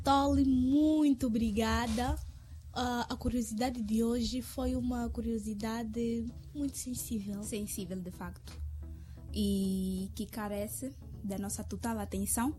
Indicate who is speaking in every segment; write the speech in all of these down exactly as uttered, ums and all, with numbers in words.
Speaker 1: Tolly, muito obrigada. Uh, a curiosidade de hoje foi uma curiosidade muito sensível.
Speaker 2: Sensível, de facto. E que carece da nossa total atenção,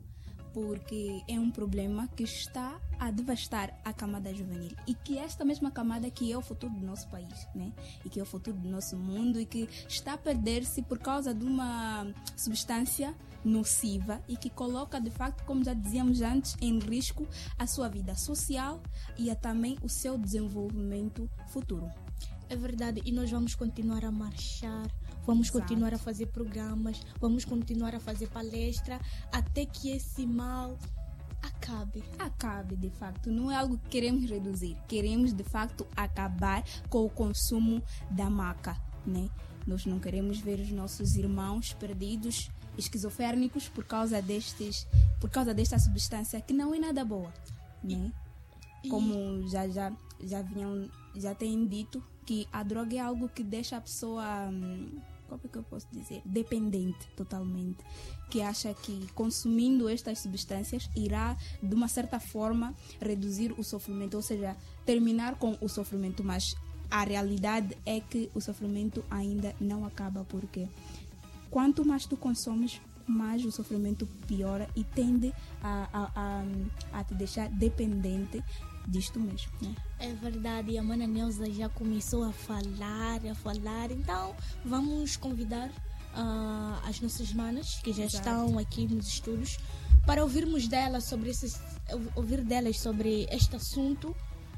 Speaker 2: porque é um problema que está a devastar a camada juvenil e que esta mesma camada que é o futuro do nosso país, né? E que é o futuro do nosso mundo e que está a perder-se por causa de uma substância nociva e que coloca, de facto, como já dizíamos antes, em risco a sua vida social e a, também o seu desenvolvimento futuro.
Speaker 1: É verdade, e nós vamos continuar a marchar, vamos
Speaker 2: Exato.
Speaker 1: continuar a fazer programas, vamos continuar a fazer palestra até que esse mal acabe.
Speaker 2: Acabe, de facto. Não é algo que queremos reduzir. Queremos, de facto, acabar com o consumo da maca, né? Nós não queremos ver os nossos irmãos perdidos, esquizofrénicos, por causa destes, por causa desta substância que não é nada boa, né?
Speaker 1: E...
Speaker 2: Como já, já, já, vinham, já têm dito, que a droga é algo que deixa a pessoa, como é que eu posso dizer, dependente totalmente, que acha que consumindo estas substâncias irá, de uma certa forma, reduzir o sofrimento, ou seja, terminar com o sofrimento, mas a realidade é que o sofrimento ainda não acaba, porque quanto mais tu consomes, mais o sofrimento piora e tende a, a, a, a te deixar dependente disto mesmo, né?
Speaker 1: É verdade, a Mana Neuza já começou a falar, a falar, então vamos convidar uh, as nossas manas que já
Speaker 2: Exato.
Speaker 1: Estão aqui nos estudos para ouvirmos delas sobre esses, ouvir delas sobre este assunto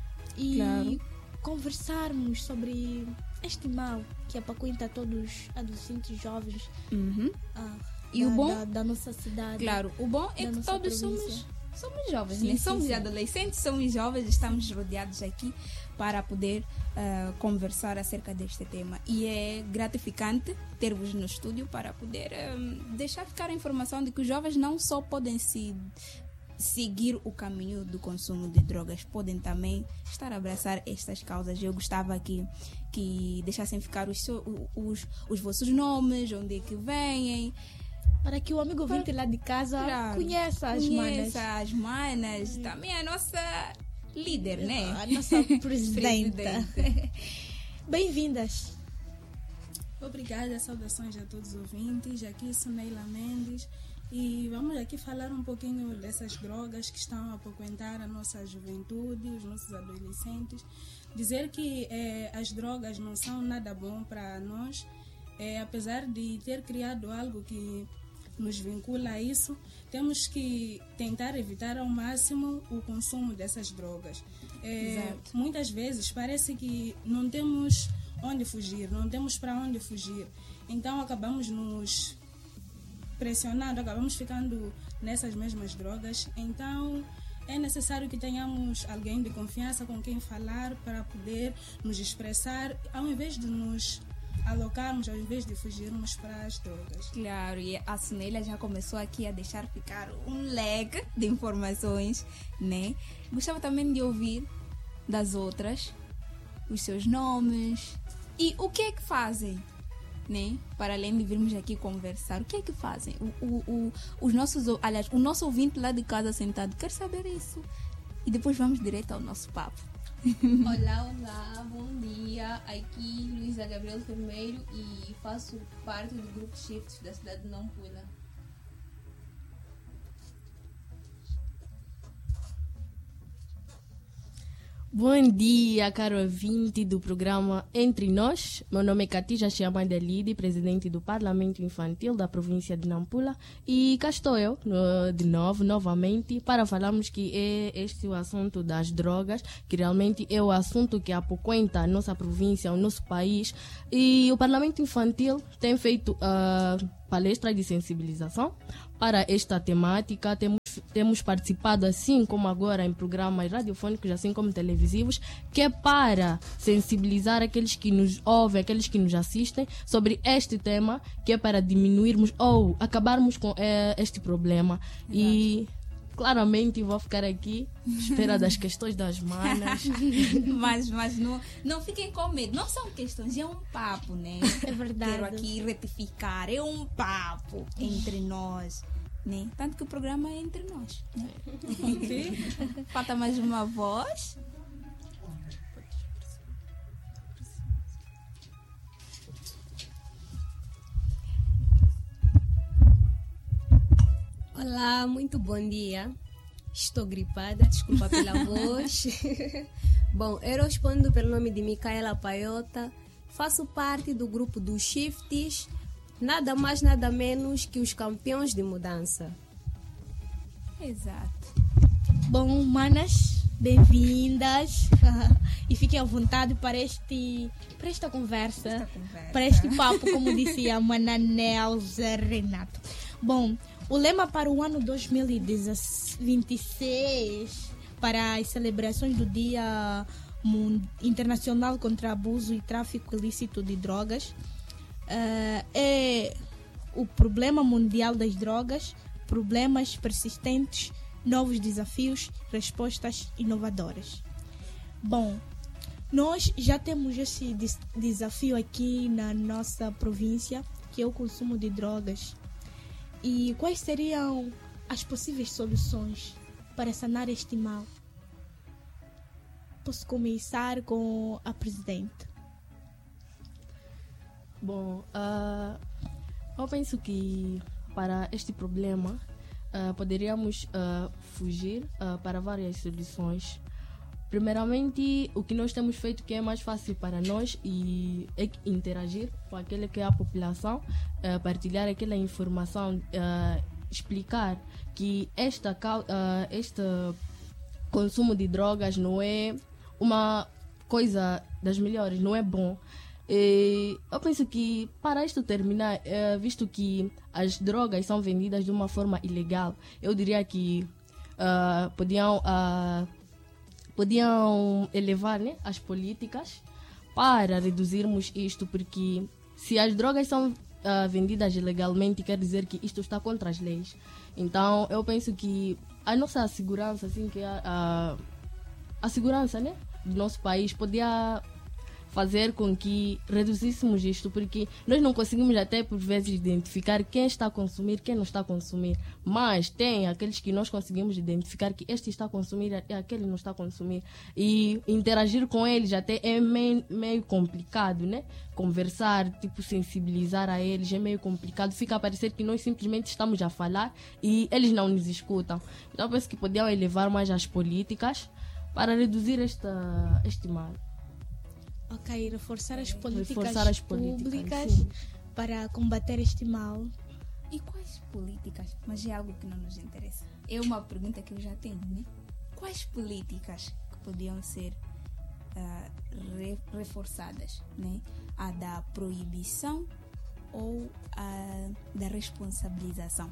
Speaker 1: e
Speaker 2: Claro.
Speaker 1: conversarmos sobre este mal que apaquenta todos os adolescentes jovens
Speaker 2: Uhum.
Speaker 1: uh,
Speaker 2: E
Speaker 1: da,
Speaker 2: o bom,
Speaker 1: da, da nossa cidade.
Speaker 2: claro, o bom é
Speaker 1: da
Speaker 2: que
Speaker 1: nossa
Speaker 2: todos
Speaker 1: província.
Speaker 2: somos Somos jovens,
Speaker 1: Sim,
Speaker 2: né?
Speaker 1: sim,
Speaker 2: Somos
Speaker 1: sim.
Speaker 2: adolescentes, somos jovens, estamos rodeados aqui para poder uh, conversar acerca deste tema. E é gratificante ter-vos no estúdio para poder um, deixar ficar a informação de que os jovens não só podem se seguir o caminho do consumo de drogas, podem também estar a abraçar estas causas. Eu gostava que, que deixassem ficar os, os, os vossos nomes, onde é que vêm,
Speaker 1: Para que o amigo ouvinte lá de casa
Speaker 2: Claro,
Speaker 1: conheça as
Speaker 2: conheça
Speaker 1: manas.
Speaker 2: as manas, também a nossa líder, né?
Speaker 1: A nossa presidenta.
Speaker 2: Presidente.
Speaker 1: Bem-vindas.
Speaker 3: Obrigada, saudações a todos os ouvintes. Aqui sou Neila Mendes e vamos aqui falar um pouquinho dessas drogas que estão a apoquentar a nossa juventude, os nossos adolescentes. Dizer que eh, as drogas não são nada bom para nós, eh, apesar de ter criado algo que nos vincula a isso, temos que tentar evitar ao máximo o consumo dessas drogas. É, muitas vezes parece que não temos onde fugir, não temos para onde fugir. Então acabamos nos pressionando, acabamos ficando nessas mesmas drogas. Então é necessário que tenhamos alguém de confiança com quem falar para poder nos expressar, ao invés de nos alocarmos, ao invés de fugirmos para as drogas.
Speaker 2: Claro, e a Sonélia já começou aqui a deixar ficar um leque de informações, né? Gostava também de ouvir das outras, os seus nomes e o que é que fazem, né? Para além de virmos aqui conversar, o que é que fazem? O, o, o, os nossos, aliás, o nosso ouvinte lá de casa sentado quer saber isso. E depois vamos direto ao nosso papo.
Speaker 4: Olá, olá, bom dia. Aqui Luísa Gabriel Fermeiro e faço parte do grupo Shifts da cidade de Nampula.
Speaker 5: Bom dia, caro ouvinte do programa Entre Nós. Meu nome é Katija Chiamandelide, presidente do Parlamento Infantil da província de Nampula. E cá estou eu, no, de novo, novamente, para falarmos que é este o assunto das drogas, que realmente é o assunto que apoquenta a nossa província, o nosso país. E o Parlamento Infantil tem feito uh, palestras de sensibilização para esta temática. Temos Temos participado, assim como agora, em programas radiofônicos, assim como televisivos, que é para sensibilizar aqueles que nos ouvem, aqueles que nos assistem, sobre este tema, que é para diminuirmos ou acabarmos com é, este problema. Exato. E claramente vou ficar aqui, espera das questões das manas.
Speaker 2: mas mas não, não fiquem com medo, não são questões, é um papo, né?
Speaker 1: É verdade.
Speaker 2: Quero aqui retificar, é um papo entre nós. né? Tanto que o programa é entre nós, né? Falta mais uma voz.
Speaker 6: Olá, muito bom dia. Estou gripada, desculpa pela voz. Bom, eu respondo pelo nome de Micaela Paiota. Faço parte do grupo dos Shifts, nada mais, nada menos que os campeões de mudança.
Speaker 2: Exato.
Speaker 1: Bom, manas, bem-vindas. E fiquem à vontade para, este, para esta conversa,
Speaker 2: Esta conversa.
Speaker 1: para este papo, como disse a mana Nelza Renato. Bom, o lema para o ano dois mil e vinte e seis, para as celebrações do Dia Internacional contra Abuso e Tráfico Ilícito de Drogas, uh, é o problema mundial das drogas, problemas persistentes, novos desafios, respostas inovadoras. Bom, nós já temos esse des- desafio aqui na nossa província, que é o consumo de drogas. E quais seriam as possíveis soluções para sanar este mal? Posso começar com a presidente.
Speaker 5: Bom, uh, eu penso que para este problema uh, poderíamos uh, fugir uh, para várias soluções. Primeiramente, o que nós temos feito que é mais fácil para nós e é interagir com aquele que é a população, uh, partilhar aquela informação, uh, explicar que esta, uh, este consumo de drogas não é uma coisa das melhores, não é bom. E eu penso que para isto terminar, uh, visto que as drogas são vendidas de uma forma ilegal, eu diria que uh, podiam... Uh, podiam elevar, né, as políticas para reduzirmos isto, porque se as drogas são uh, vendidas ilegalmente, quer dizer que isto está contra as leis. Então eu penso que a nossa segurança, assim, que a, a, a segurança, né, do nosso país podia fazer com que reduzíssemos isto, porque nós não conseguimos até por vezes identificar quem está a consumir, quem não está a consumir, mas tem aqueles que nós conseguimos identificar que este está a consumir e aquele não está a consumir, e interagir com eles até é meio, meio complicado, né? Conversar, tipo, sensibilizar a eles é meio complicado, fica a parecer que nós simplesmente estamos a falar e eles não nos escutam. Então eu penso que podiam elevar mais as políticas para reduzir esta, este mal.
Speaker 1: Ok, reforçar as políticas,
Speaker 5: Reforçar as políticas,
Speaker 1: públicas
Speaker 5: sim,
Speaker 1: para combater este mal.
Speaker 2: E quais políticas? Mas é algo que não nos interessa. É uma pergunta que eu já tenho, né? Quais políticas que podiam ser uh, re- reforçadas, né? A da proibição ou a da responsabilização?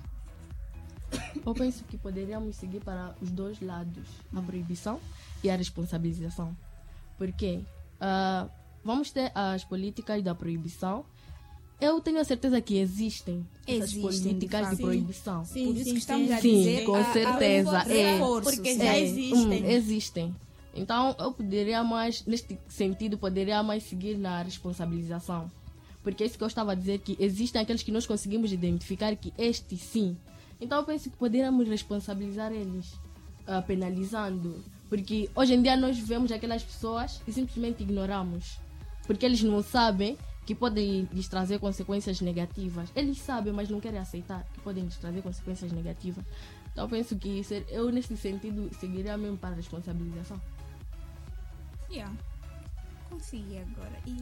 Speaker 5: Eu penso que poderíamos seguir para os dois lados, a proibição e a responsabilização. Por quê? Uh, vamos ter as políticas da proibição. Eu tenho a certeza que existem essas
Speaker 2: Existem,
Speaker 5: políticas
Speaker 2: de
Speaker 5: de,
Speaker 2: fato.
Speaker 5: proibição.
Speaker 1: Sim,
Speaker 2: Por isso
Speaker 1: sim,
Speaker 2: que estamos
Speaker 1: sim.
Speaker 2: a
Speaker 5: Sim,
Speaker 2: dizer
Speaker 5: com
Speaker 2: a- a
Speaker 5: certeza,
Speaker 2: reforço,
Speaker 5: é.
Speaker 2: reforço,
Speaker 1: Porque
Speaker 2: sim.
Speaker 1: já
Speaker 5: É,
Speaker 1: existem.
Speaker 5: hum, existem. Então eu poderia mais, neste sentido, poderia mais seguir na responsabilização. Porque é isso que eu estava a dizer, que existem aqueles que nós conseguimos identificar que este sim. Então eu penso que poderíamos responsabilizar eles, uh, penalizando. Porque hoje em dia nós vemos aquelas pessoas e simplesmente ignoramos. Porque eles não sabem que podem lhes trazer consequências negativas. Eles sabem, mas não querem aceitar que podem lhes trazer consequências negativas. Então eu penso que ser, eu, nesse sentido, seguiria mesmo para a responsabilização.
Speaker 2: Yeah. Consegui agora. E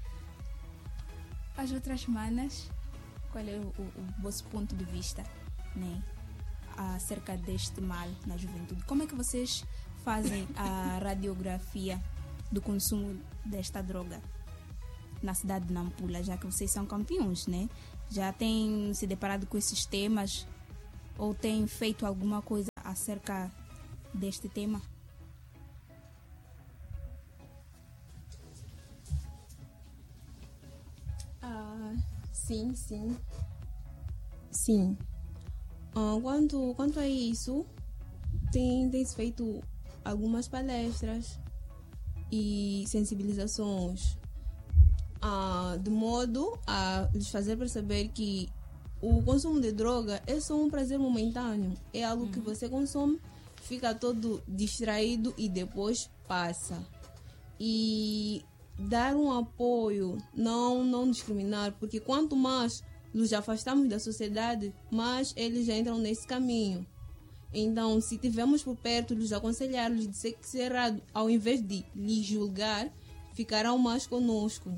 Speaker 2: as outras manas, qual é o, o, o vosso ponto de vista, né, acerca deste mal na juventude? Como é que vocês fazem a radiografia do consumo desta droga na cidade de Nampula, já que vocês são campeões, né? Já têm se deparado com esses temas ou têm feito alguma coisa acerca deste tema?
Speaker 4: Ah, sim, sim. Sim. Ah, quanto, quanto a isso, tem, tem se feito algumas palestras e sensibilizações, ah, de modo a lhes fazer perceber que
Speaker 7: o consumo de droga é só um prazer momentâneo. É algo que você consome, fica todo distraído e depois passa. E dar um apoio, não, não discriminar, porque quanto mais nos afastamos da sociedade, mais eles já entram nesse caminho. Então, se tivermos por perto, lhes aconselhar, lhes dizer que isso é errado, ao invés de lhes julgar, ficarão mais conosco.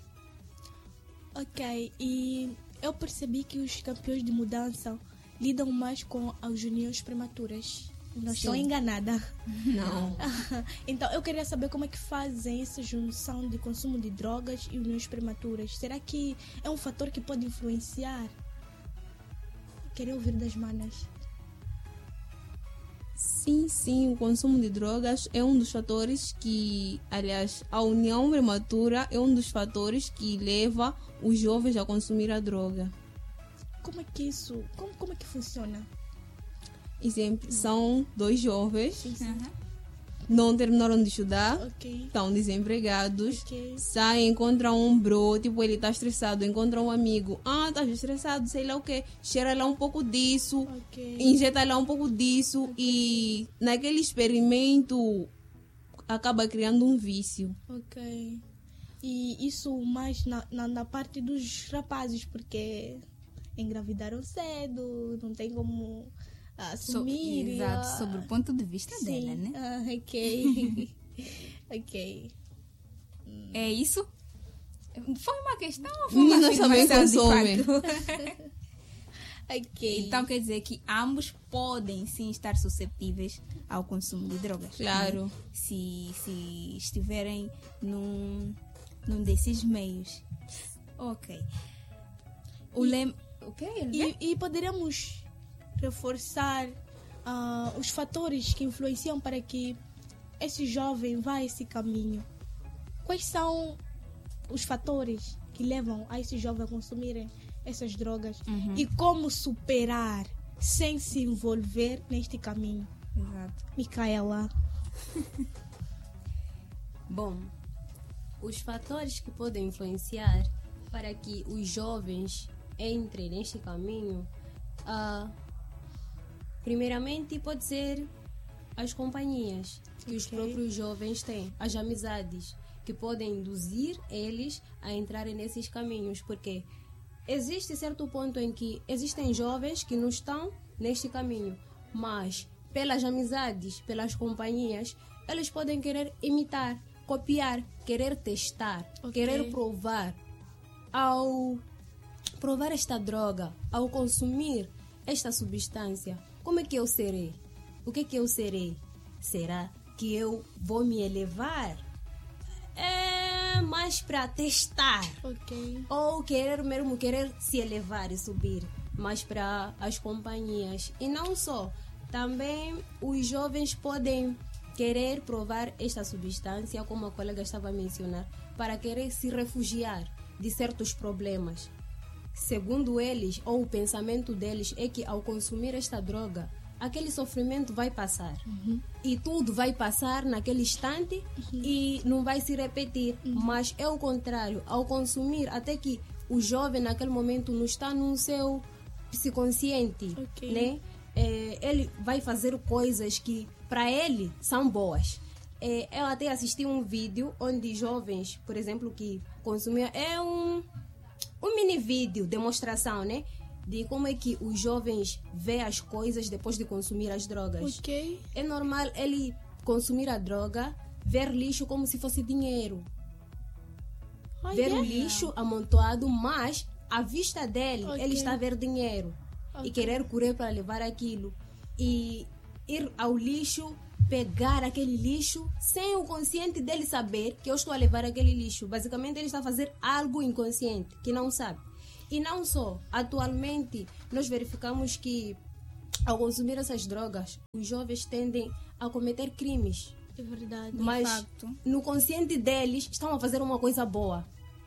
Speaker 1: Ok, e eu percebi que os campeões de mudança lidam mais com as uniões prematuras. Não estou enganada.
Speaker 7: Não.
Speaker 1: Então, eu queria saber como é que fazem essa junção de consumo de drogas e uniões prematuras. Será que é um fator que pode influenciar? Queria ouvir das manas.
Speaker 7: Sim, sim, o consumo de drogas é um dos fatores que, aliás, a união prematura é um dos fatores que leva os jovens a consumir a droga.
Speaker 1: Como é que isso, como, como é que funciona?
Speaker 7: Exemplo, são dois jovens,
Speaker 1: Sim, sim.
Speaker 7: não terminaram de estudar,
Speaker 1: Ok,
Speaker 7: estão desempregados,
Speaker 1: ok.
Speaker 7: saem, encontram um bro, tipo, ele está estressado, encontra um amigo, ah, estás estressado, sei lá o que, cheira lá um pouco disso,
Speaker 1: Ok.
Speaker 7: injeta lá um pouco disso e naquele experimento acaba criando um vício.
Speaker 1: Ok. E isso mais na, na, na parte dos rapazes, porque engravidaram cedo, não tem como
Speaker 2: So-
Speaker 1: assumir. e,
Speaker 2: exato,
Speaker 1: ah,
Speaker 2: sobre o ponto de vista
Speaker 1: sim.
Speaker 2: dela, né?
Speaker 1: Ah, ok. ok.
Speaker 2: É isso? Foi uma questão ou foi uma
Speaker 7: Meninas também
Speaker 2: afirmação de
Speaker 7: consomem.
Speaker 2: fato?
Speaker 1: Ok.
Speaker 2: Então quer dizer que ambos podem sim estar susceptíveis ao consumo de drogas.
Speaker 7: Claro.
Speaker 2: né? Se, se estiverem num, num desses meios. Ok. O lema. O quê?
Speaker 1: E, e poderíamos reforçar ah, os fatores que influenciam para que esse jovem vá a esse caminho. Quais são os fatores que levam a esse jovem a consumirem essas drogas e como superar sem se envolver neste caminho?
Speaker 2: Exato.
Speaker 1: Micaela.
Speaker 6: Bom, os fatores que podem influenciar para que os jovens entrem neste caminho, ah, primeiramente pode ser as companhias que os
Speaker 1: Ok.
Speaker 6: próprios jovens têm, as amizades que podem induzir eles a entrarem nesses caminhos, porque existe certo ponto em que existem jovens que não estão neste caminho, mas pelas amizades, pelas companhias, eles podem querer imitar, copiar, querer testar,
Speaker 1: Ok.
Speaker 6: querer provar. Ao provar esta droga, ao consumir esta substância, como é que eu serei? O que é que eu serei? Será que eu vou me elevar? É mais para testar.
Speaker 1: Ok.
Speaker 6: Ou querer mesmo querer se elevar e subir mais para as companhias. E não só, também os jovens podem querer provar esta substância, como a colega estava a mencionar, para querer se refugiar de certos problemas. Segundo eles, ou o pensamento deles é que ao consumir esta droga, aquele sofrimento vai passar. E tudo vai passar naquele instante e não vai se repetir. Mas é o contrário. Ao consumir, até que o jovem naquele momento não está no seu psiconsciente,
Speaker 1: Ok.
Speaker 6: né? É, ele vai fazer coisas que para ele são boas. É, eu até assisti um vídeo onde jovens, por exemplo, que consumiam, é um, um mini vídeo, demonstração, né? De como é que os jovens vê as coisas depois de consumir as drogas.
Speaker 1: Ok.
Speaker 6: É normal ele consumir a droga, ver lixo como se fosse dinheiro.
Speaker 1: Ah,
Speaker 6: Ver
Speaker 1: é?
Speaker 6: o lixo amontoado, mas à vista dele,
Speaker 1: Ok.
Speaker 6: ele está a ver dinheiro. E querer correr para levar aquilo. E ir ao lixo, pegar aquele lixo, sem o consciente dele saber que eu estou a levar aquele lixo. Basicamente, ele está a fazer algo inconsciente, que não sabe. E não só, atualmente nós verificamos que ao consumir essas drogas, os jovens tendem a cometer crimes.
Speaker 1: É verdade.
Speaker 6: Mas
Speaker 2: facto.
Speaker 6: no consciente deles estão a fazer uma coisa boa.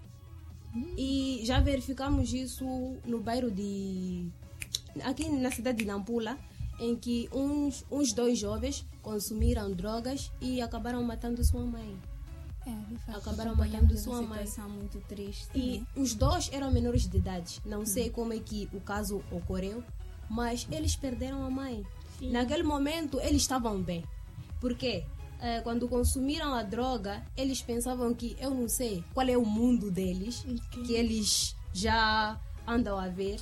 Speaker 6: E já verificamos isso no bairro de... aqui na cidade de Nampula, em que uns, uns dois jovens consumiram drogas e acabaram matando sua mãe.
Speaker 2: É, de fato,
Speaker 6: Acabaram
Speaker 2: acompanhamos
Speaker 6: matando
Speaker 2: essa
Speaker 6: sua mãe.
Speaker 2: situação muito triste.
Speaker 6: E
Speaker 2: né?
Speaker 6: os dois eram menores de idade. Não sei como é que o caso ocorreu, mas eles perderam a mãe.
Speaker 1: Sim.
Speaker 6: Naquele momento, eles estavam bem. Por quê? Eh, quando consumiram a droga, eles pensavam que, eu não sei qual é o mundo deles,
Speaker 1: Ok.
Speaker 6: que eles já andam a ver,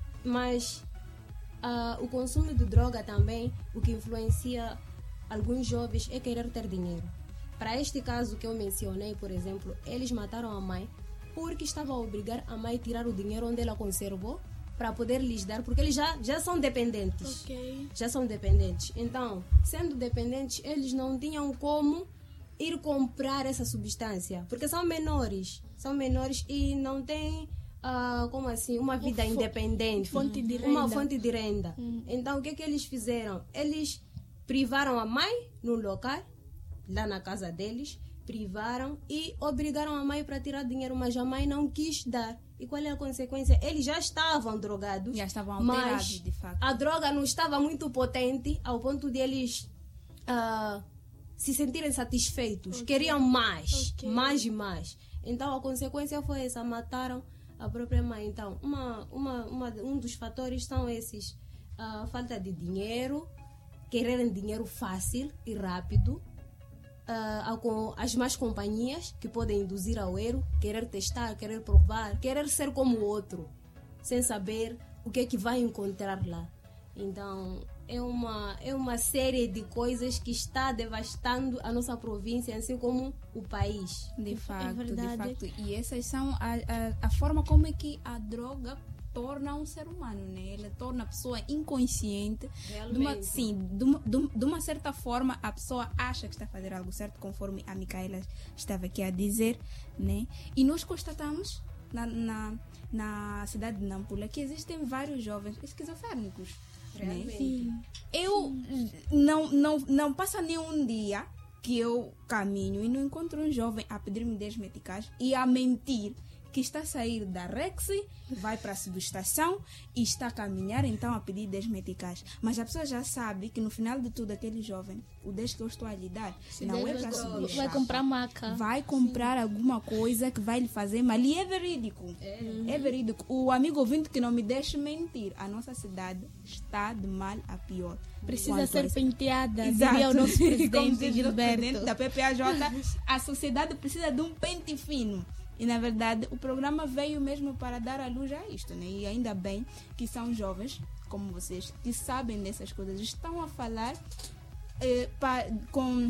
Speaker 6: mas ah, o consumo de droga também, o que influencia alguns jovens é querer ter dinheiro. Para este caso que eu mencionei, por exemplo, eles mataram a mãe porque estavam a obrigar a mãe a tirar o dinheiro onde ela conservou para poder lhes dar, porque eles já, já são dependentes.
Speaker 1: Ok.
Speaker 6: Já são dependentes. Então, sendo dependentes, eles não tinham como ir comprar essa substância, porque são menores. São menores e não têm, ah, como assim, uma vida
Speaker 1: fo-
Speaker 6: independente.
Speaker 1: fonte de
Speaker 6: Uma
Speaker 1: renda.
Speaker 6: fonte de renda. Então, o que é que eles fizeram? Eles privaram a mãe no local, lá na casa deles, privaram e obrigaram a mãe para tirar dinheiro, mas a mãe não quis dar. E qual é a consequência? Eles já estavam drogados,
Speaker 2: Já estavam alterados,
Speaker 6: mas
Speaker 2: de fato.
Speaker 6: a droga não estava muito potente ao ponto de eles ah, se sentirem satisfeitos. Queriam mais,
Speaker 1: Ok.
Speaker 6: mais e mais. Então a consequência foi essa, mataram a própria mãe. Então, uma, uma, uma, um dos fatores são esses: a falta de dinheiro, quererem dinheiro fácil e rápido, ah, com as más companhias que podem induzir ao erro, querer testar, querer provar, querer ser como o outro, sem saber o que é que vai encontrar lá. Então, é uma, é uma série de coisas que está devastando a nossa província, assim como o país.
Speaker 2: De fato, de
Speaker 1: verdade.
Speaker 2: fato. E essas são a, a, a forma como é que a droga torna um ser humano, né? Ela torna a pessoa inconsciente. De uma,
Speaker 6: Realmente.
Speaker 2: sim, de uma, de, de uma certa forma a pessoa acha que está a fazer algo certo, conforme a Micaela estava aqui a dizer, né? E nós constatamos na, na, na cidade de Nampula que existem vários jovens esquizofrênicos. Né?
Speaker 6: Realmente.
Speaker 2: Eu não, não, não passa nenhum dia que eu caminho e não encontro um jovem a pedir-me dez meticais e a mentir que está a sair da Rexy, vai para a subestação e está a caminhar então a pedir dez meticais. Mas a pessoa já sabe que no final de tudo aquele jovem, o dez que eu estou a lhe dar, não é
Speaker 1: dez
Speaker 2: para
Speaker 1: vai,
Speaker 2: subir.
Speaker 1: vai comprar maca.
Speaker 2: Vai comprar alguma coisa que vai lhe fazer mal. E é verídico. É verídico. O amigo ouvinte que não me deixe mentir. A nossa cidade está de mal a pior.
Speaker 1: Precisa
Speaker 2: Quanto a
Speaker 1: ser
Speaker 2: isso.
Speaker 1: penteada,
Speaker 2: Exato.
Speaker 1: diria o nosso
Speaker 2: Como
Speaker 1: presidente
Speaker 2: diz o nosso
Speaker 1: Gilberto.
Speaker 2: presidente da P P A J, a sociedade precisa de um pente fino. E, na verdade, o programa veio mesmo para dar a luz a isto, né? E ainda bem que são jovens, como vocês, que sabem dessas coisas. Estão a falar eh, pa, com,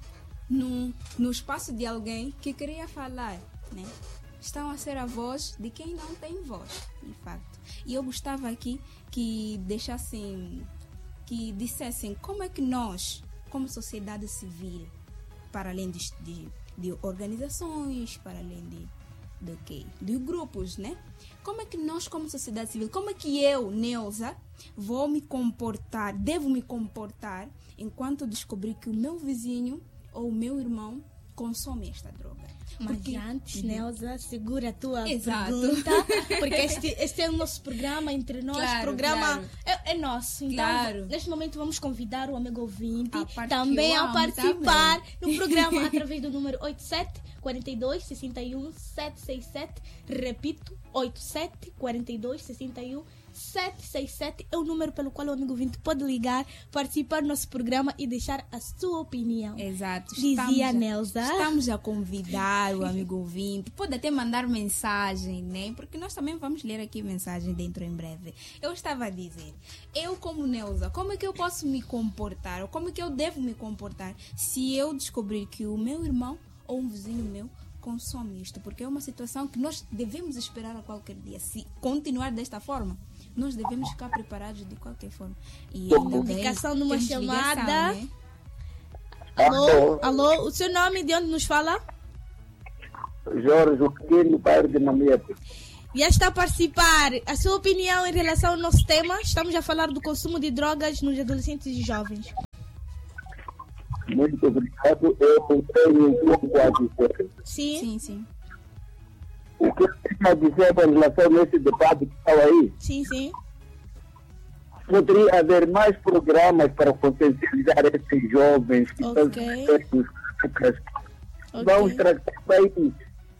Speaker 2: no, no espaço de alguém que queria falar, né? Estão a ser a voz de quem não tem voz, de facto. E eu gostava aqui que deixassem, que dissessem como é que nós, como sociedade civil, para além de, de, de organizações, para além de, de, quê? de grupos, né? Como é que nós, como sociedade civil, como é que eu, Neuza, vou me comportar, devo me comportar enquanto descobrir que o meu vizinho ou o meu irmão consome esta droga?
Speaker 1: Mas
Speaker 2: Porque-
Speaker 1: antes, Neuza, segura a tua
Speaker 2: Exato.
Speaker 1: pergunta, porque este, este é o nosso programa entre nós.
Speaker 2: Claro,
Speaker 1: programa
Speaker 2: claro.
Speaker 1: É, é nosso. Então,
Speaker 2: Claro.
Speaker 1: neste momento, vamos convidar o amigo ouvinte
Speaker 2: A parte
Speaker 1: também
Speaker 2: que eu
Speaker 1: a
Speaker 2: amo
Speaker 1: participar no programa através do número oito sete quatro dois, seis um, sete seis sete. Repito, oito sete quatro dois, seis um, sete seis sete é o número pelo qual o amigo ouvinte pode ligar, participar do nosso programa e deixar a sua opinião.
Speaker 2: Exato.
Speaker 1: Dizia
Speaker 2: a-
Speaker 1: Neuza.
Speaker 2: Estamos a convidar o amigo ouvinte. Pode até mandar mensagem, né? Porque nós também vamos ler aqui mensagem dentro em breve. Eu estava a dizer, eu como Neuza, como é que eu posso me comportar? Ou como é que eu devo me comportar se eu descobrir que o meu irmão ou um vizinho meu consome isto? Porque é uma situação que nós devemos esperar a qualquer dia. Se continuar desta forma, nós devemos ficar preparados de qualquer forma. E ainda bem,
Speaker 1: Indicação numa
Speaker 2: temos ligação,
Speaker 1: chamada.
Speaker 2: né?
Speaker 1: Alô, alô, o seu nome, de onde nos fala?
Speaker 8: Jorge Joaquim, bairro de Namiete.
Speaker 1: Já está a participar. A sua opinião em relação ao nosso tema? Estamos a falar do consumo de drogas nos adolescentes e jovens.
Speaker 8: Muito obrigado. Eu tenho um pouco a dizer.
Speaker 1: Sim?
Speaker 2: Sim, sim.
Speaker 8: O que eu tenho a dizer com relação a esse debate que está aí?
Speaker 1: Sim, sim.
Speaker 8: Poderia haver mais programas para consciencializar esses jovens que
Speaker 1: Ok.
Speaker 8: estão sujeitos
Speaker 1: Ok.
Speaker 8: vão estragar o país.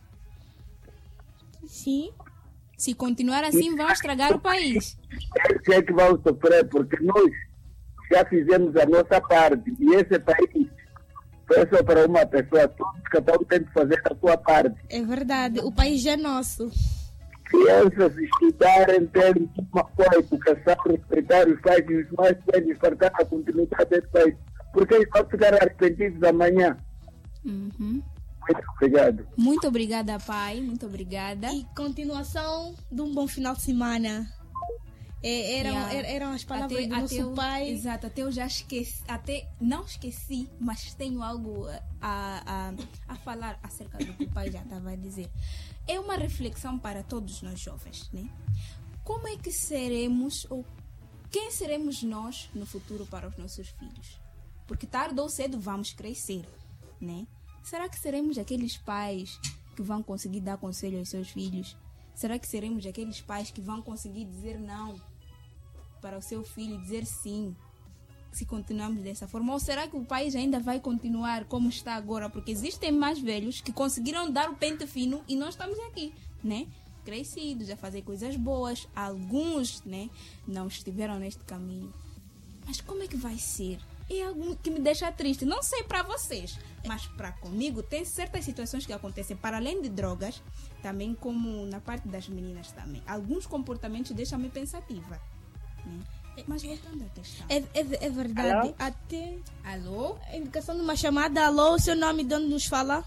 Speaker 1: Sim.
Speaker 2: Se continuar assim, vão estragar o país.
Speaker 8: Eles é que vão sofrer, porque nós já fizemos a nossa parte. E esse país foi só para uma pessoa. Todos, cada um tem que fazer a sua parte.
Speaker 1: É verdade. O país é nosso.
Speaker 8: Crianças estudarem, terem uma boa educação, respeitar os pais e os mais velhos para dar a continuidade desse país. Porque eles vão ficar arrependidos amanhã.
Speaker 2: Uhum.
Speaker 8: Muito obrigado.
Speaker 2: Muito obrigada, pai. Muito obrigada.
Speaker 1: E continuação de um bom final de semana. É, eram,
Speaker 2: Yeah.
Speaker 1: er- eram as palavras do nosso
Speaker 2: eu,
Speaker 1: pai.
Speaker 2: Exato, até eu já esqueci, até não esqueci, mas tenho algo a, a, a falar acerca do que o pai já estava a dizer. É uma reflexão para todos nós jovens, né? Como é que seremos, ou quem seremos nós no futuro para os nossos filhos? Porque tarde ou cedo vamos crescer, né? Será que seremos aqueles pais que vão conseguir dar conselho aos seus filhos? Será que seremos aqueles pais que vão conseguir dizer não para o seu filho, dizer sim, se continuarmos dessa forma? Ou será que o país ainda vai continuar como está agora? Porque existem mais velhos que conseguiram dar o pente fino e nós estamos aqui, né? Crescidos, a fazer coisas boas. Alguns, né, não estiveram neste caminho. Mas como é que vai ser? É algo que me deixa triste. Não sei para vocês, mas para comigo tem certas situações que acontecem para além de drogas, também como na parte das meninas também. Alguns comportamentos deixam-me pensativa, né? Mas voltando à questão.
Speaker 1: É, é, é verdade.
Speaker 8: Alô?
Speaker 1: Até
Speaker 2: Alô?
Speaker 1: a indicação de uma chamada. Alô, o seu nome de onde nos fala?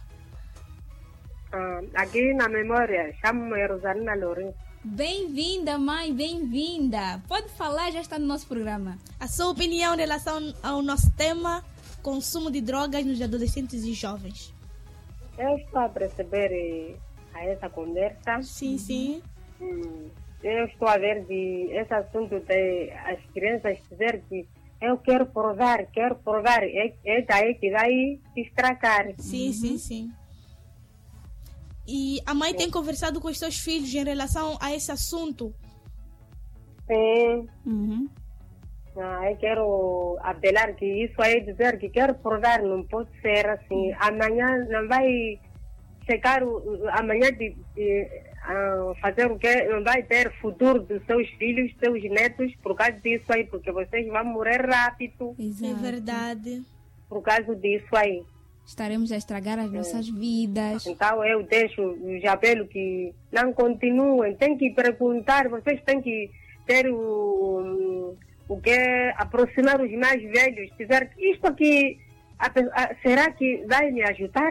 Speaker 9: Ah, aqui na memória, chamo-me Rosalina Lourenço.
Speaker 2: Bem-vinda, mãe, bem-vinda. Pode falar, já está no nosso programa.
Speaker 1: A sua opinião em relação ao nosso tema, consumo de drogas nos adolescentes e jovens.
Speaker 9: Eu estou a perceber eh, a essa conversa.
Speaker 1: Sim, sim.
Speaker 9: Hum, eu estou a ver de esse assunto de as crianças dizer que eu quero provar, quero provar. É, é daí que vai estragar.
Speaker 1: Sim, sim, sim. E a mãe tem conversado com os seus filhos em relação a esse assunto?
Speaker 9: Sim.
Speaker 2: Uhum.
Speaker 9: Ah, eu quero apelar que isso aí dizer que quero provar, não pode ser assim. Amanhã não vai chegar, o, o- amanhã de, de ah, fazer o que não vai ter futuro dos seus filhos, seus netos, por causa disso aí, porque vocês vão morrer rápido
Speaker 2: Exato.
Speaker 1: É verdade.
Speaker 9: por causa disso aí.
Speaker 2: Estaremos a estragar as nossas vidas.
Speaker 9: Então eu deixo o apelo que não continuem, tem que perguntar, vocês têm que ter o, o que aproximar os mais velhos, dizer isto aqui, a pe- a- será que vai me ajudar?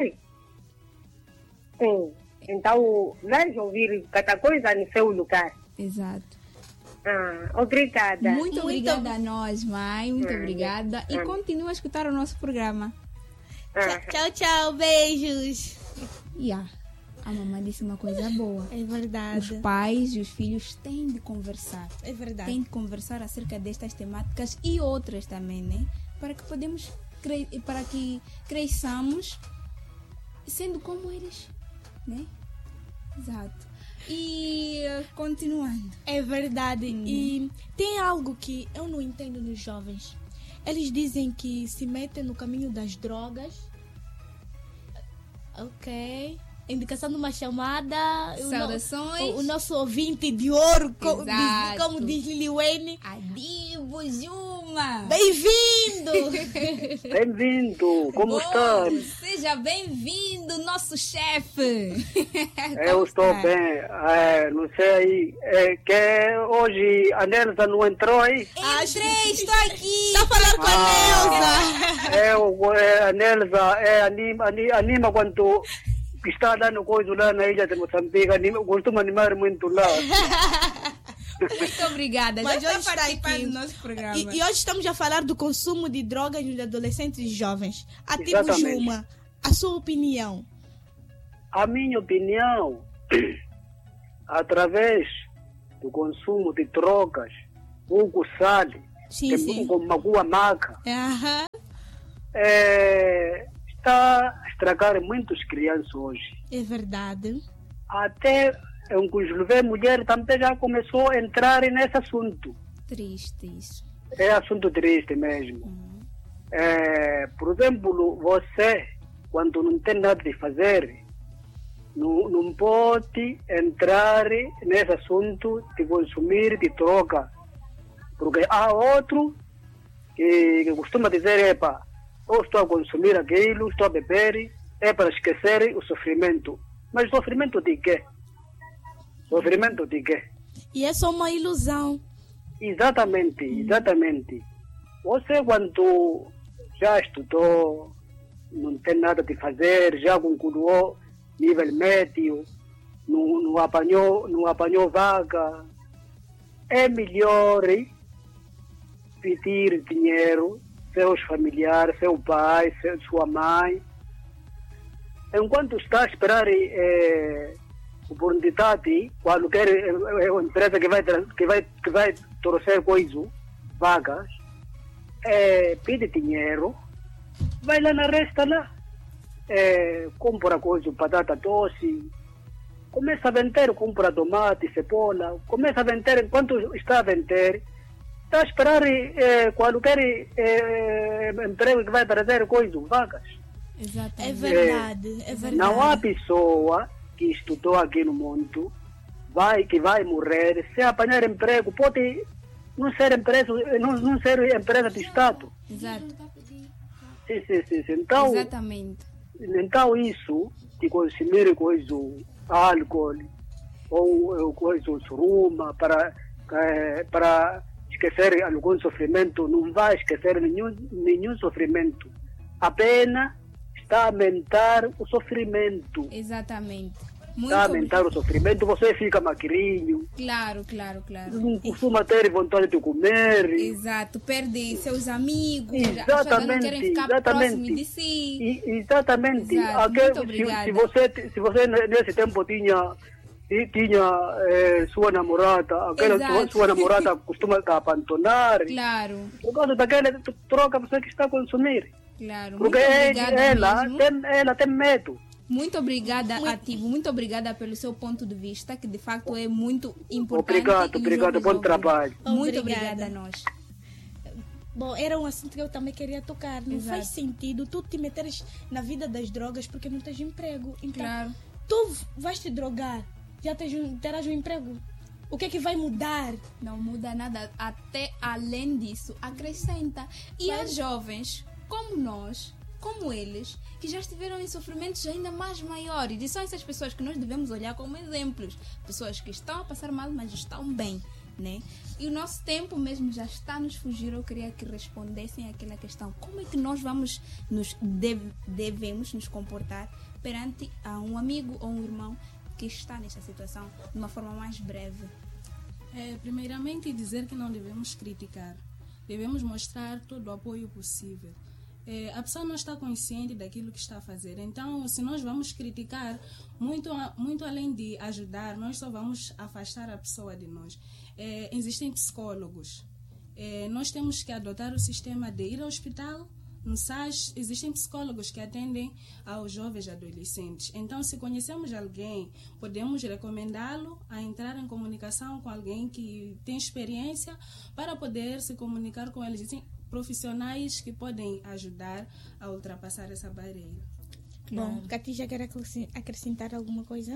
Speaker 9: Sim. Então, vais ouvir cada coisa no seu lugar.
Speaker 2: Exato.
Speaker 9: Ah, obrigada.
Speaker 2: Muito
Speaker 1: Muito
Speaker 2: obrigada a nós, mãe. Muito
Speaker 9: Hum.
Speaker 2: obrigada. E
Speaker 9: Hum.
Speaker 2: continua a escutar o nosso programa.
Speaker 9: Ah,
Speaker 1: Tchau, tchau, beijos.
Speaker 2: E ah, a mamãe disse uma coisa boa.
Speaker 1: É
Speaker 2: Os
Speaker 1: verdade.
Speaker 2: pais e os filhos têm de conversar.
Speaker 1: É verdade.
Speaker 2: Têm de conversar acerca destas temáticas e outras também, né? Para que podemos cre... para que cresçamos sendo como eles, né? Exato. E eh, continuando.
Speaker 1: É verdade. E tem algo que eu não entendo nos jovens. Eles dizem que se metem no caminho das drogas. Ok. Indicação de uma chamada. O no-
Speaker 2: Saudações.
Speaker 1: O, o nosso ouvinte de ouro, co-
Speaker 2: Exato.
Speaker 1: diz- como diz Lili Wayne.
Speaker 2: Adivo, Juma!
Speaker 1: Bem-vindo!
Speaker 8: Bem-vindo, como
Speaker 2: Bom,
Speaker 8: está?
Speaker 2: seja bem-vindo, nosso chefe!
Speaker 8: Eu estou bem, é, não sei, é, que hoje a Nelsa não entrou aí?
Speaker 2: Entrei, estou aqui!
Speaker 1: Está a falar com a Neuza!
Speaker 8: Eu, é, a Nelsa é, anima, ani- anima quando está dando coisa lá na ilha de Moçambique, anima, costuma animar muito lá.
Speaker 2: Muito obrigada,
Speaker 1: Mas
Speaker 2: já
Speaker 1: hoje
Speaker 2: está
Speaker 1: está
Speaker 2: participando
Speaker 1: aqui.
Speaker 2: do nosso programa.
Speaker 1: E, e hoje estamos a falar do consumo de drogas nos adolescentes e jovens. Ativo
Speaker 8: Exatamente.
Speaker 1: Juma, a sua opinião?
Speaker 8: A minha opinião, através do consumo de drogas, Hugo Sale,
Speaker 1: Sim,
Speaker 8: que
Speaker 1: sim.
Speaker 8: com Magua Maca,
Speaker 1: Aham.
Speaker 8: é, está a estragar muitas crianças hoje.
Speaker 1: É verdade.
Speaker 8: Até inclusive a mulher também já começou a entrar nesse assunto.
Speaker 2: Triste isso.
Speaker 8: É assunto triste mesmo. É, por exemplo, você, quando não tem nada de fazer, não, não pode entrar nesse assunto de consumir, de troca. Porque há outro que, que costuma dizer, epa, eu estou a consumir aquilo, estou a beber, é para esquecer o sofrimento. Mas sofrimento de quê? Sofrimento de quê?
Speaker 1: E é só uma ilusão.
Speaker 8: Exatamente, exatamente. Você, quando já estudou, não tem nada de fazer, já concluiu nível médio, não, não, apanhou, não apanhou vaga, é melhor pedir dinheiro, seus familiares, seu pai, seu, sua mãe, enquanto está a esperar é, oportunidade, qualquer é, é, empresa que vai, que vai, que vai trouxer coisa, vagas, é, pede dinheiro, vai lá na resta lá, é, compra coisa, batata doce, começa a vender, compra tomate, cebola, começa a vender, enquanto está a vender, está a esperar é, qualquer é, emprego que vai trazer coisa, vagas.
Speaker 2: Exatamente.
Speaker 1: É verdade, é verdade.
Speaker 8: Não há pessoa que estudou aqui no mundo vai, que vai morrer se apanhar emprego. Pode não ser empresa, não, não ser empresa de Estado.
Speaker 2: Exato.
Speaker 8: Sim, sim, sim, sim. Então,
Speaker 2: Exatamente.
Speaker 8: então isso de consumir coisa, álcool ou, ou coisa, suruma para, é, para esquecer algum sofrimento, não vai esquecer nenhum, nenhum sofrimento. Apenas está a aumentar o sofrimento.
Speaker 2: Exatamente. Muito
Speaker 8: Está a aumentar o sofrimento, você fica magrinho,
Speaker 2: Claro, claro, claro.
Speaker 8: não costuma ter vontade de comer.
Speaker 2: Exato, perde seus amigos, as pessoas não
Speaker 8: Exatamente,
Speaker 2: querem ficar
Speaker 8: exatamente.
Speaker 2: próximos de si.
Speaker 8: E- exatamente.
Speaker 2: Exato,
Speaker 8: Aquele-
Speaker 2: muito
Speaker 8: se,
Speaker 2: obrigada.
Speaker 8: se você, se você nesse tempo tinha, ti- tinha eh, sua namorada, aquela
Speaker 2: Exato.
Speaker 8: sua, sua namorada costuma te abandonar,
Speaker 2: Claro,
Speaker 8: por causa daquela t- troca você que está a consumir.
Speaker 2: claro.
Speaker 8: Porque
Speaker 2: Muito
Speaker 8: ele-
Speaker 2: obrigada
Speaker 8: ela,
Speaker 2: mesmo.
Speaker 8: tem, ela tem medo.
Speaker 2: Muito obrigada, Ativo. Muito obrigada pelo seu ponto de vista, que de facto é muito importante.
Speaker 8: Obrigado,
Speaker 2: e nos
Speaker 8: obrigado,
Speaker 2: ouve
Speaker 8: bom
Speaker 2: ouvir.
Speaker 8: trabalho.
Speaker 2: Muito
Speaker 1: Obrigada.
Speaker 2: obrigada a nós.
Speaker 1: Bom, era um assunto que eu também queria tocar. Não
Speaker 2: Exato.
Speaker 1: faz sentido tu te meteres na vida das drogas porque não tens emprego. Então,
Speaker 2: Claro.
Speaker 1: tu vais te drogar, já tens um, terás um emprego. O que é que vai mudar?
Speaker 2: Não muda nada. Até além disso, acrescenta. E
Speaker 1: Vai-
Speaker 2: as jovens, como nós, como eles, que já estiveram em sofrimentos ainda mais maiores. E são essas pessoas que nós devemos olhar como exemplos. Pessoas que estão a passar mal, mas estão bem, né? E o nosso tempo mesmo já está a nos fugir. Eu queria que respondessem àquela questão. Como é que nós vamos nos deve- devemos nos comportar perante a um amigo ou um irmão que está nesta situação de uma forma mais breve?
Speaker 3: É, primeiramente, dizer que não devemos criticar. Devemos mostrar todo o apoio possível. É, a pessoa não está consciente daquilo que está a fazer. Então, se nós vamos criticar, muito, a- muito além de ajudar, nós só vamos afastar a pessoa de nós. É, existem psicólogos. É, nós temos que adotar o sistema de ir ao hospital. No S A S, existem psicólogos que atendem aos jovens e adolescentes. Então, se conhecemos alguém, podemos recomendá-lo a entrar em comunicação com alguém que tem experiência para poder se comunicar com eles. Existem profissionais que podem ajudar a ultrapassar essa barreira.
Speaker 1: Bom, Cati já quer acrescen- acrescentar alguma coisa?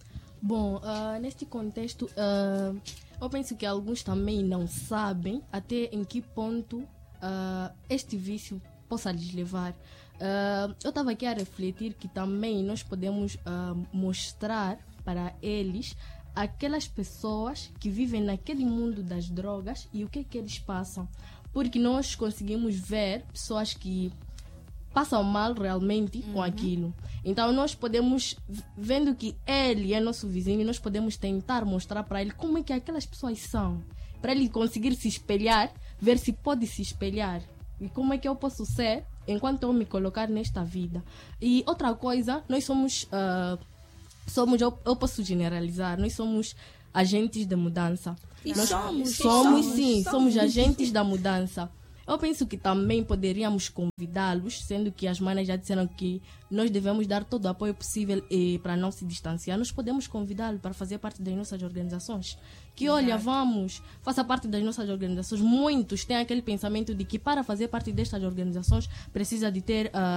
Speaker 5: Bom, ah, neste contexto, ah, eu penso que alguns também não sabem até em que ponto ah, este vício possa lhes levar. Ah, eu estava aqui a refletir que também nós podemos ah, mostrar para eles aquelas pessoas que vivem naquele mundo das drogas e o que é que eles passam. Porque nós conseguimos ver pessoas que passam mal realmente com aquilo. Então nós podemos, v- vendo que ele é nosso vizinho, nós podemos tentar mostrar para ele como é que aquelas pessoas são, para ele conseguir se espelhar, ver se pode se espelhar e como é que eu posso ser enquanto eu me colocar nesta vida. E outra coisa, nós somos ah, somos eu, eu posso generalizar, nós somos agentes de mudança.
Speaker 1: E
Speaker 5: Nós
Speaker 1: somos,
Speaker 5: somos,
Speaker 1: somos,
Speaker 5: sim,
Speaker 1: somos.
Speaker 5: somos agentes da mudança. Eu penso que também poderíamos convidá-los, sendo que as manas já disseram que nós devemos dar todo o apoio possível e para não se distanciar, nós podemos convidá-lo para fazer parte das nossas organizações. Que olha, vamos, faça parte das nossas organizações. Muitos têm aquele pensamento de que para fazer parte destas organizações precisa de ter ah,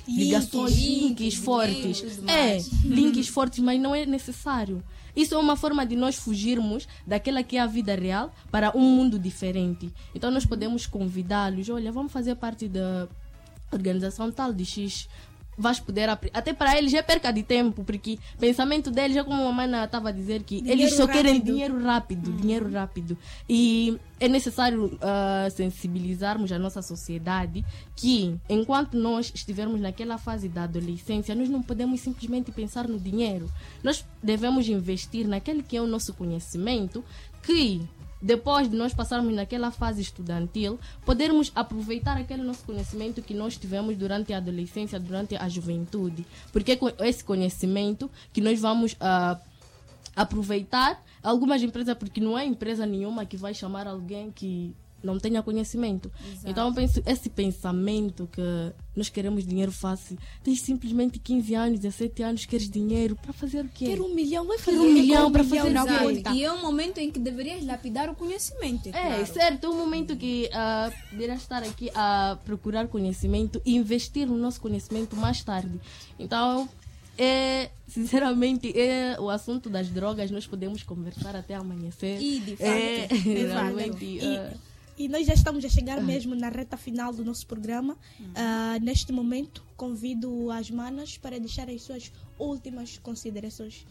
Speaker 5: ligações, links, links fortes.
Speaker 2: tudo
Speaker 5: É,
Speaker 2: mais.
Speaker 5: links fortes, mas não é necessário. Isso é uma forma de nós fugirmos daquela que é a vida real para um mundo diferente. Então nós podemos convidá-los, olha, vamos fazer parte da organização tal de X. Vais poder apre- até para eles é perca de tempo, porque o pensamento deles é como a Mana estava a dizer, que
Speaker 1: Dinheiro
Speaker 5: eles só querem
Speaker 1: rápido.
Speaker 5: dinheiro rápido, dinheiro rápido. E é necessário ah, sensibilizarmos a nossa sociedade que enquanto nós estivermos naquela fase da adolescência, nós não podemos simplesmente pensar no dinheiro. Nós devemos investir naquele que é o nosso conhecimento, que depois de nós passarmos naquela fase estudantil, podermos aproveitar aquele nosso conhecimento que nós tivemos durante a adolescência, durante a juventude. Porque é com esse conhecimento que nós vamos ah, aproveitar algumas empresas, porque não é empresa nenhuma que vai chamar alguém que não tenha conhecimento.
Speaker 2: Exato.
Speaker 5: Então eu penso, esse pensamento que nós queremos dinheiro fácil, tens simplesmente quinze anos, dezessete anos, queres dinheiro para fazer o quê?
Speaker 1: Quero um milhão, vai fazer
Speaker 5: um milhão
Speaker 1: com
Speaker 5: para
Speaker 1: um milhão
Speaker 5: fazer
Speaker 1: na
Speaker 5: o quê?
Speaker 1: conta.
Speaker 2: E é um momento em que deverias lapidar o conhecimento.
Speaker 5: É,
Speaker 2: claro.
Speaker 5: certo, é um momento que uh, deveria estar aqui a procurar conhecimento e investir no nosso conhecimento mais tarde. Então, é, sinceramente, é o assunto das drogas, nós podemos conversar até amanhecer.
Speaker 2: E, de fato,
Speaker 5: é,
Speaker 1: de fato.
Speaker 5: realmente,
Speaker 1: E-
Speaker 5: uh,
Speaker 1: E nós já estamos a chegar mesmo na reta final do nosso programa. Ah, neste momento, convido as manas para deixar as suas últimas considerações.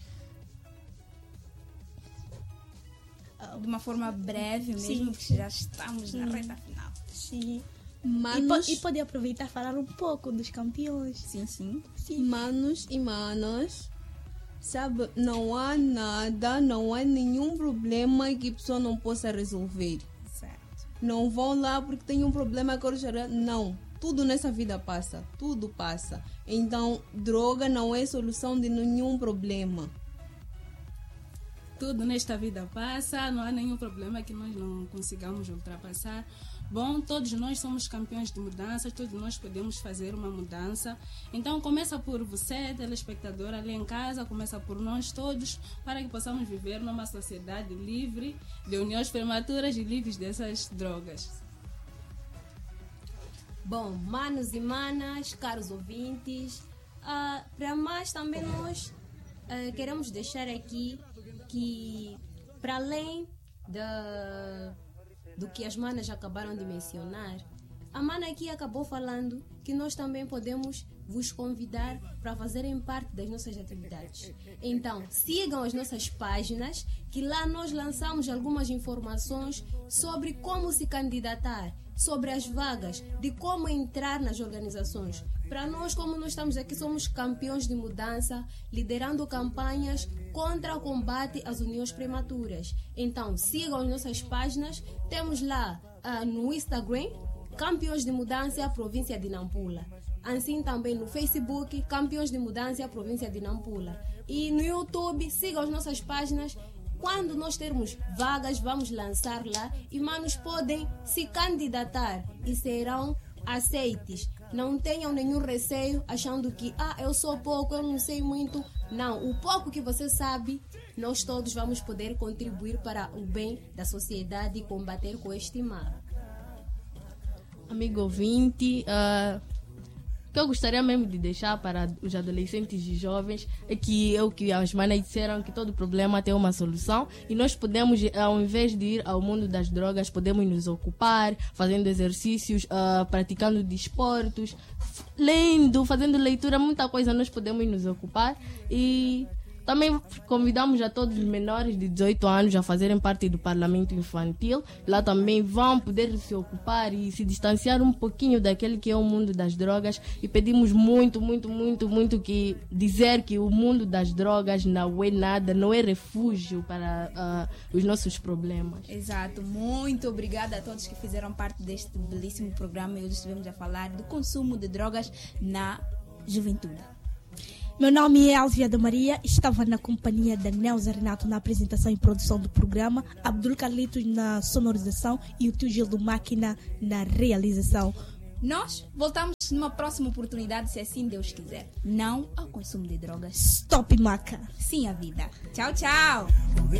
Speaker 2: De uma forma breve mesmo,
Speaker 1: Sim.
Speaker 2: porque já estamos na reta final.
Speaker 1: Sim. E,
Speaker 7: Manos,
Speaker 1: po- e pode aproveitar e falar um pouco dos campeões.
Speaker 2: Sim, sim.
Speaker 7: manos e manas, sabe, não há nada, não há nenhum problema que a pessoa não possa resolver.
Speaker 2: Certo.
Speaker 7: Não vão lá porque tem um problema que eu chorar. Não. Tudo nessa vida passa. Tudo passa. Então, droga não é solução de nenhum problema.
Speaker 3: Tudo nesta vida passa, não há nenhum problema que nós não consigamos ultrapassar. Bom, todos nós somos campeões de mudanças, todos nós podemos fazer uma mudança. Então começa por você, telespectador ali em casa, começa por nós todos, para que possamos viver numa sociedade livre de uniões prematuras e livres dessas drogas.
Speaker 6: Bom, manos e manas, caros ouvintes, ah, para mais também nós ah, queremos deixar aqui que, para além da, do que as manas acabaram de mencionar, a mana aqui acabou falando que nós também podemos vos convidar para fazerem parte das nossas atividades. Então, sigam as nossas páginas, que lá nós lançamos algumas informações sobre como se candidatar, sobre as vagas, de como entrar nas organizações. Para nós, como nós estamos aqui, somos campeões de mudança, liderando campanhas contra o combate às uniões prematuras. Então, sigam as nossas páginas. Temos lá ah, no Instagram, Campeões de Mudança, Província de Nampula. Assim também no Facebook, Campeões de Mudança, Província de Nampula. E no YouTube, sigam as nossas páginas. Quando nós termos vagas, vamos lançar lá e manos podem se candidatar e serão aceites. Não tenham nenhum receio achando que ah, eu sou pouco, eu não sei muito. Não, o pouco que você sabe, nós todos vamos poder contribuir para o bem da sociedade e combater com este mal.
Speaker 5: amigo ouvinte, uh, o que eu gostaria mesmo de deixar para os adolescentes e jovens é que é o que as manas disseram, que todo problema tem uma solução e nós podemos, ao invés de ir ao mundo das drogas, podemos nos ocupar fazendo exercícios, uh, praticando desportos, lendo, fazendo leitura, muita coisa nós podemos nos ocupar. E também convidamos a todos os menores de dezoito anos a fazerem parte do Parlamento Infantil. Lá também vão poder se ocupar e se distanciar um pouquinho daquele que é o mundo das drogas. E pedimos muito, muito, muito, muito que dizer que o mundo das drogas não é nada, não é refúgio para uh, os nossos problemas.
Speaker 2: Exato. Muito obrigada a todos que fizeram parte deste belíssimo programa. E hoje estivemos a falar do consumo de drogas na juventude.
Speaker 1: Meu nome é Alvia da Maria, estava na companhia da Neuza Renato na apresentação e produção do programa, Abdul Carlitos na sonorização e o tio Gildo Máquina na realização.
Speaker 2: Nós voltamos numa próxima oportunidade, se assim Deus quiser. Não ao consumo de drogas.
Speaker 1: Stop Maca!
Speaker 2: Sim, a vida. Tchau, tchau!